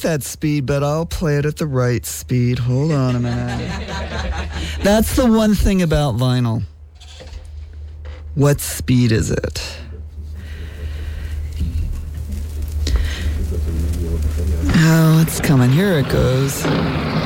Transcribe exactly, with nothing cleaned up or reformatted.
that speed, but I'll play it at the right speed. Hold on a minute. That's the one thing about vinyl. What speed is it? Oh, it's coming. Here it goes.